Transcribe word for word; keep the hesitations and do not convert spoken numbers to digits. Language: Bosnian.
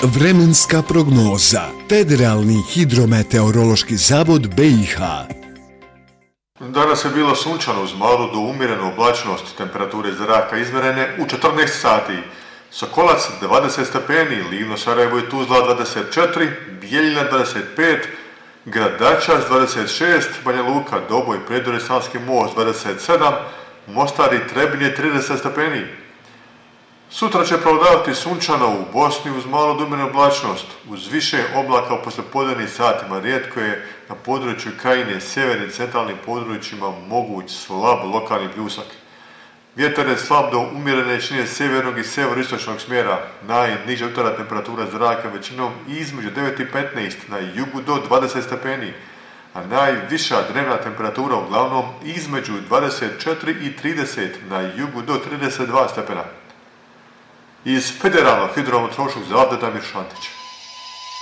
Vremenska prognoza. Federalni hidrometeorološki zavod B i H. Danas je bilo sunčano uz malu do umjerenu oblačnost, temperature zraka izmjerene u četrnaest sati. Sokolac dvadeset stepeni, Livno, Sarajevo i Tuzla dvadeset četiri, Bijeljina dvadeset pet, Gradačac dvadeset šest, Banja Luka, Doboj, Prijedor i Savski Most dvadeset sedam, Mostar i Trebinje trideset stepeni. Sutra će prevladavati sunčano u Bosni uz malu do umjerenu oblačnost, uz više oblaka u poslijepodnevnim satima. Rijetko je na području Krajine, sjevernim i centralnim područjima moguć slab lokalni pljusak. Vjetar je slab do umjerene jačine sjevernog i sjeveroistočnog smjera. Najniža jutarnja temperatura zraka većinom između devet i petnaest, na jugu do dvadeset stepeni, a najviša dnevna temperatura uglavnom između dvadeset četiri i trideset, na jugu do trideset dva stepena. Iz Federalnog hidrometeorološkog zavoda Damir Šantić.